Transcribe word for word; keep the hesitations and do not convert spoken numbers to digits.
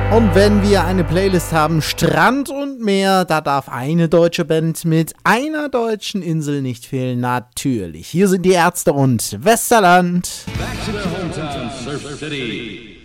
Und wenn wir eine Playlist haben, Strand und Meer, da darf eine deutsche Band mit einer deutschen Insel nicht fehlen, natürlich. Hier sind die Ärzte und Westerland. Back to their hometown, Surf City.